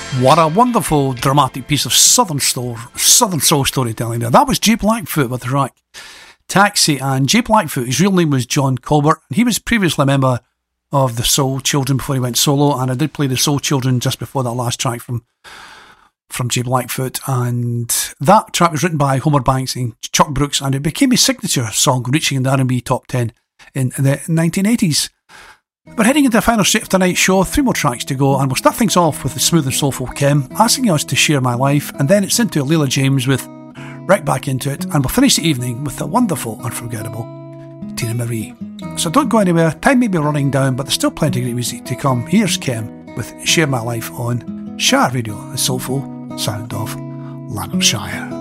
What a wonderful dramatic piece of Southern soul storytelling there. That was Jay Blackfoot with the track Taxi. And Jay Blackfoot, his real name was John Colbert. He was previously a member of the Soul Children before he went solo, and I did play the Soul Children just before that last track from Jay Blackfoot. And that track was written by Homer Banks and Chuck Brooks, and it became his signature song, reaching the R&B top 10 in the 1980s. We're heading into the final straight of tonight's show. 3 more tracks to go, and we'll start things off with the smooth and soulful Kim asking us to share my life, and then it's into Leela James with Right Back Into It, and we'll finish the evening with the wonderful, unforgettable Tina Marie. So don't go anywhere. Time may be running down, but there's still plenty of great music to come. Here's Kim with Share My Life on Shire Radio, the soulful sound of Lanarkshire.